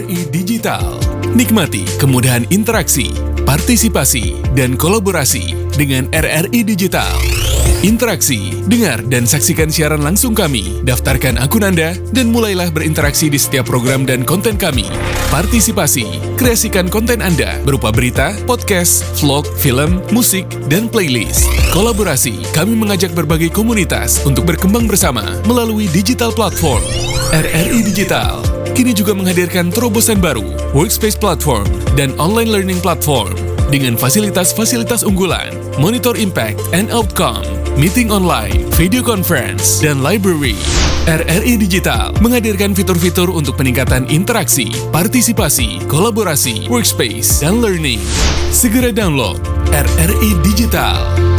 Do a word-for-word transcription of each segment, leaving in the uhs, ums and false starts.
I Digital. Nikmati kemudahan interaksi, partisipasi, dan kolaborasi dengan R R I Digital. Interaksi, dengar dan saksikan siaran langsung kami, daftarkan akun Anda, dan mulailah berinteraksi di setiap program dan konten kami. Partisipasi, kreasikan konten Anda berupa berita, podcast, vlog, film, musik, dan playlist. Kolaborasi, kami mengajak berbagai komunitas untuk berkembang bersama melalui digital platform. R R I Digital kini juga menghadirkan terobosan baru, workspace platform, dan online learning platform dengan fasilitas-fasilitas unggulan, monitor impact and outcome, meeting online, video conference, dan library. R R I Digital menghadirkan fitur-fitur untuk peningkatan interaksi, partisipasi, kolaborasi, workspace, dan learning. Segera download R R I Digital.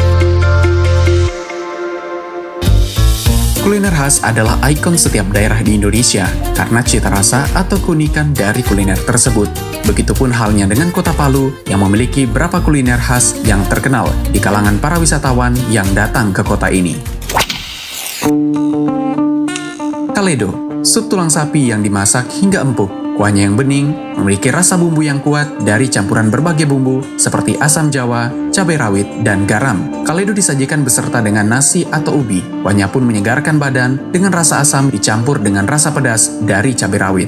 Kuliner khas adalah ikon setiap daerah di Indonesia karena cita rasa atau keunikan dari kuliner tersebut. Begitupun halnya dengan Kota Palu yang memiliki beberapa kuliner khas yang terkenal di kalangan para wisatawan yang datang ke kota ini. Kaledo, sup tulang sapi yang dimasak hingga empuk. Kuahnya yang bening, memiliki rasa bumbu yang kuat dari campuran berbagai bumbu seperti asam jawa, cabai rawit, dan garam. Kaledo disajikan beserta dengan nasi atau ubi. Kuahnya pun menyegarkan badan dengan rasa asam dicampur dengan rasa pedas dari cabai rawit.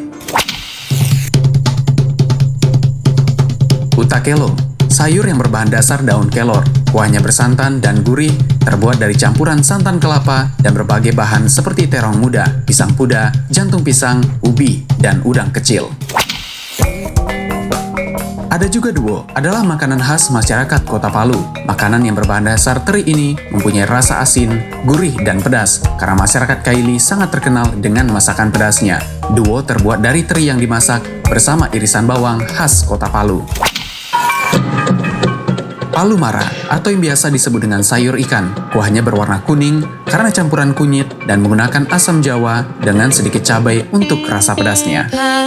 Utakelo, sayur yang berbahan dasar daun kelor. Kuahnya bersantan dan gurih, terbuat dari campuran santan kelapa dan berbagai bahan seperti terong muda, pisang puda, jantung pisang, ubi, dan udang kecil. Ada juga duo, adalah makanan khas masyarakat Kota Palu. Makanan yang berbahan dasar teri ini mempunyai rasa asin, gurih, dan pedas, karena masyarakat Kaili sangat terkenal dengan masakan pedasnya. Duo terbuat dari teri yang dimasak bersama irisan bawang khas Kota Palu. Palu mara, atau yang biasa disebut dengan sayur ikan. Kuahnya berwarna kuning karena campuran kunyit dan menggunakan asam jawa dengan sedikit cabai untuk rasa pedasnya.